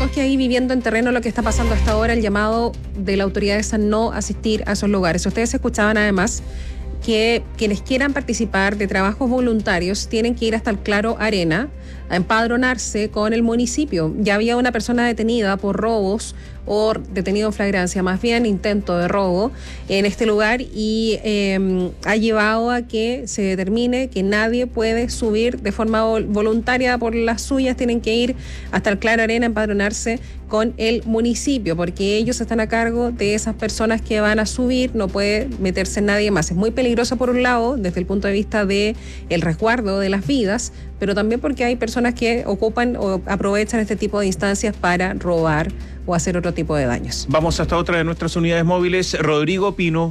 estamos que ahí viviendo en terreno lo que está pasando hasta ahora, el llamado de la autoridad es a no asistir a esos lugares. Ustedes escuchaban además que quienes quieran participar de trabajos voluntarios tienen que ir hasta el Claro Arena a empadronarse con el municipio. Ya había una persona detenida por robos o detenido en flagrancia, más bien intento de robo en este lugar, y ha llevado a que se determine que nadie puede subir de forma voluntaria por las suyas. Tienen que ir hasta el Claro Arena a empadronarse con el municipio, porque ellos están a cargo de esas personas que van a subir, no puede meterse nadie más. Es muy peligroso por un lado, desde el punto de vista de el resguardo de las vidas, pero también porque hay personas que ocupan o aprovechan este tipo de instancias para robar o hacer otro tipo de daños. Vamos hasta otra de nuestras unidades móviles, Rodrigo Pino.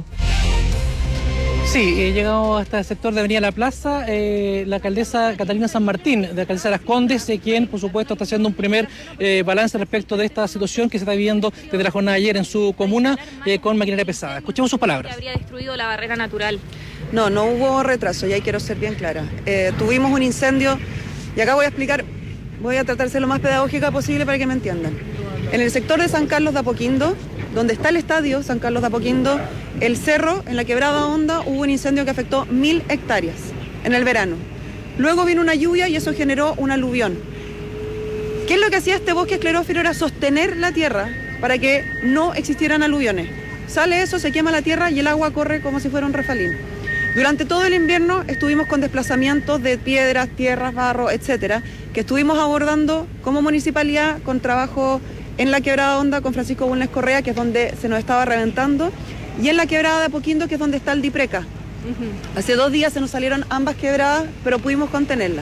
Sí, he llegado hasta el sector de Avenida La Plaza, la alcaldesa Catalina San Martín, de la alcaldesa de Las Condes, quien por supuesto está haciendo un primer balance respecto de esta situación que se está viviendo desde la jornada de ayer en su comuna con maquinaria pesada. Escuchemos sus palabras. ¿Habría destruido la barrera natural? No hubo retraso, y ahí quiero ser bien clara. Tuvimos un incendio, y acá voy a explicar, voy a tratar de ser lo más pedagógica posible para que me entiendan. En el sector de San Carlos de Apoquindo, donde está el estadio San Carlos de Apoquindo, el cerro, en la Quebrada Honda, hubo un incendio que afectó 1000 hectáreas en el verano. Luego vino una lluvia y eso generó un aluvión. ¿Qué es lo que hacía este bosque esclerófilo? Era sostener la tierra para que no existieran aluviones. Sale eso, se quema la tierra y el agua corre como si fuera un refalín. Durante todo el invierno estuvimos con desplazamientos de piedras, tierras, barro, etcétera, que estuvimos abordando como municipalidad con trabajo en la Quebrada Honda con Francisco Bulnes Correa, que es donde se nos estaba reventando, y en la Quebrada de Apoquindo, que es donde está el Dipreca. Hace 2 días se nos salieron ambas quebradas, pero pudimos contenerlas.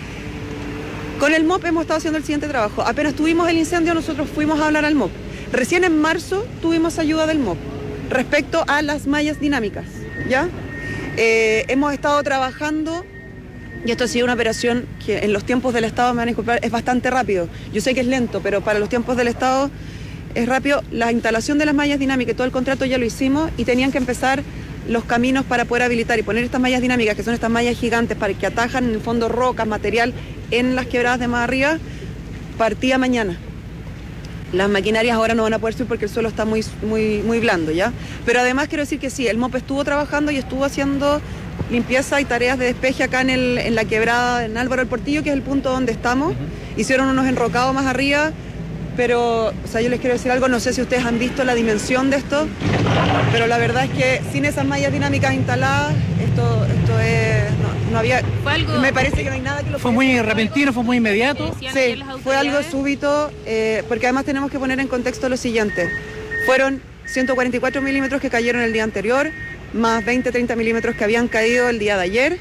Con el MOP hemos estado haciendo el siguiente trabajo. Apenas tuvimos el incendio, nosotros fuimos a hablar al MOP. Recién en marzo tuvimos ayuda del MOP respecto a las mallas dinámicas, ¿ya? Hemos estado trabajando, y esto ha sido una operación que en los tiempos del Estado, me van a disculpar, es bastante rápido. Yo sé que es lento, pero para los tiempos del Estado es rápido. La instalación de las mallas dinámicas y todo el contrato ya lo hicimos, y tenían que empezar los caminos para poder habilitar y poner estas mallas dinámicas, que son estas mallas gigantes para que atajan en el fondo rocas, material en las quebradas de más arriba, partía mañana. Las maquinarias ahora no van a poder subir porque el suelo está muy blando, ¿ya? Pero además quiero decir que sí, el MOP estuvo trabajando y estuvo haciendo limpieza y tareas de despeje acá en la quebrada, en Álvaro del Portillo, que es el punto donde estamos. Hicieron unos enrocados más arriba, pero, o sea, yo les quiero decir algo, no sé si ustedes han visto la dimensión de esto, pero la verdad es que sin esas mallas dinámicas instaladas, esto es, no había, me parece que no hay nada que lo ¿Fue muy repentino, fue muy inmediato? Sí, fue algo súbito, porque además tenemos que poner en contexto lo siguiente. Fueron 144 milímetros que cayeron el día anterior, más 20-30 milímetros que habían caído el día de ayer,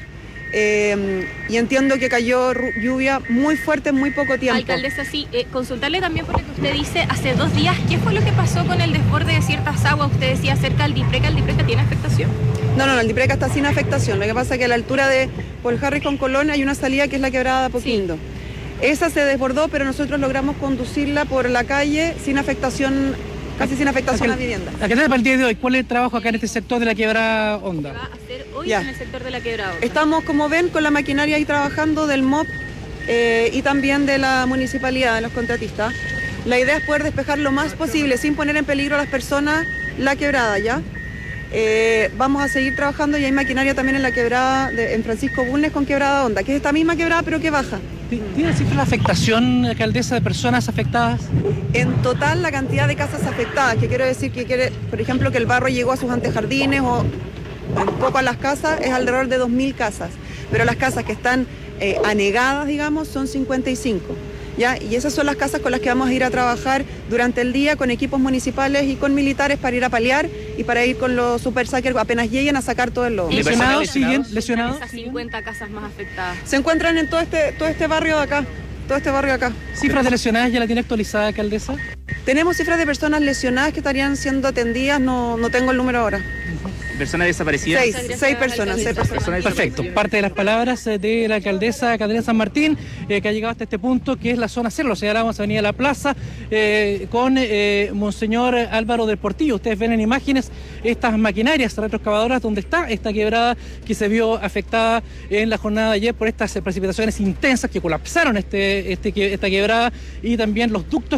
y entiendo que cayó lluvia muy fuerte en muy poco tiempo. Alcaldesa, sí, consultarle también por lo que usted dice, hace 2 días, ¿qué fue lo que pasó con el desborde de ciertas aguas? Usted decía cerca del Dipreca, ¿el Dipreca tiene afectación? No, el Dipreca está sin afectación. Lo que pasa es que a la altura de Paul Harris con Colón hay una salida que es la Quebrada de Apoquindo. Sí. Esa se desbordó, pero nosotros logramos conducirla por la calle sin afectación, casi sin afectación a vivienda. ¿A qué tal el día de hoy? ¿Cuál es el trabajo acá en este sector de la Quebrada Honda? ¿Qué va a hacer hoy en el sector de la Quebrada Honda? Estamos, como ven, con la maquinaria ahí trabajando del MOP y también de la municipalidad, de los contratistas. La idea es poder despejar lo más posible, sin poner en peligro a las personas, la quebrada, ¿ya? Vamos a seguir trabajando, y hay maquinaria también en la quebrada, en Francisco Bulnes con Quebrada Honda, que es esta misma quebrada pero que baja. ¿Tiene cifra la afectación, alcaldesa, de personas afectadas? En total, la cantidad de casas afectadas, que quiero decir que, por ejemplo, que el barro llegó a sus antejardines o un poco a las casas, es alrededor de 2000 casas, pero las casas que están anegadas, digamos, son 55. ¿Ya? Y esas son las casas con las que vamos a ir a trabajar durante el día con equipos municipales y con militares para ir a paliar y para ir con los super sackers apenas lleguen a sacar todo el lodo. ¿Lesionados siguen? ¿Lesionados? Esas 50 casas más afectadas. Se encuentran en todo este barrio de acá. ¿Cifras de lesionadas ya la tiene actualizada, alcaldesa? Tenemos cifras de personas lesionadas que estarían siendo atendidas, no tengo el número ahora. ¿Personas desaparecidas? 6 personas. Perfecto. Parte de las palabras de la alcaldesa Catalina San Martín, que ha llegado hasta este punto, que es la zona cero, lo señalábamos, Avenida La Plaza, con Monseñor Álvaro del Portillo. Ustedes ven en imágenes estas maquinarias retroexcavadoras donde está esta quebrada que se vio afectada en la jornada de ayer por estas precipitaciones intensas que colapsaron esta quebrada, y también los ductos